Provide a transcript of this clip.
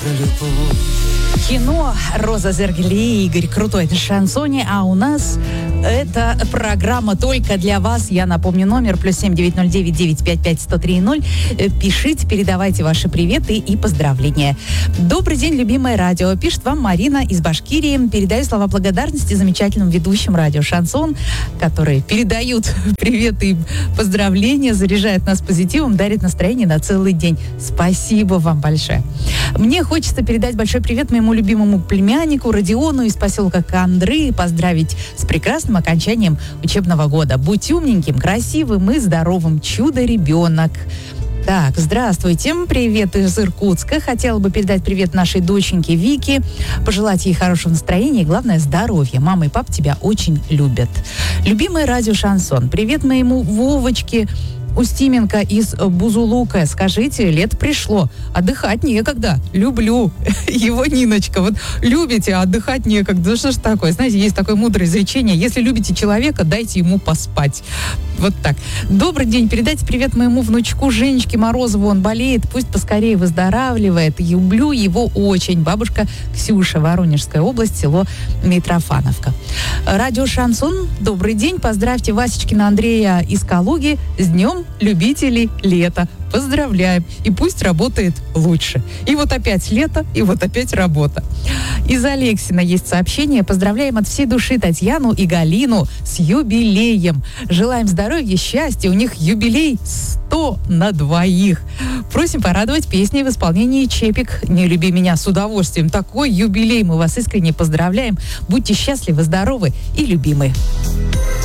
про любовь. Кино «Роза Зергели» и Игорь Крутой на шансоне, а у нас эта программа только для вас. Я напомню номер +7 909 955 1030. Пишите, передавайте ваши приветы и поздравления. Добрый день, любимое радио. Пишет вам Марина из Башкирии. Передаю слова благодарности замечательным ведущим радио «Шансон», которые передают приветы и поздравления, заряжают нас позитивом, дарят настроение на целый день. Спасибо вам большое. Мне хочется передать большой привет моему любимому племяннику Родиону из поселка Кандры и поздравить с прекрасным окончанием учебного года. Будь умненьким, красивым и здоровым, чудо-ребенок. Так, здравствуйте. Привет из Иркутска. Хотела бы передать привет нашей доченьке Вике, пожелать ей хорошего настроения и, главное, здоровья. Мама и папа тебя очень любят. Любимое радио «Шансон». Привет моему Вовочке Устименко из Бузулука. Скажите, лето пришло. Отдыхать некогда. Люблю. Его Ниночка. Вот любите, а отдыхать некогда. Да что ж такое? Знаете, есть такое мудрое изречение. Если любите человека, дайте ему поспать. Вот так. Добрый день. Передайте привет моему внучку Женечке Морозову. Он болеет. Пусть поскорее выздоравливает. Люблю его очень. Бабушка Ксюша, Воронежская область, село Митрофановка. Радио «Шансон». Добрый день. Поздравьте Васечкина Андрея из Калуги с днем любителей лета. Поздравляем. И пусть работает лучше. И вот опять лето, и вот опять работа. Из Алексина есть сообщение. Поздравляем от всей души Татьяну и Галину с юбилеем. Желаем здоровья, счастья. У них юбилей 100 на двоих. Просим порадовать песней в исполнении Чепик «Не люби меня» с удовольствием. Такой юбилей. Мы вас искренне поздравляем. Будьте счастливы, здоровы и любимы.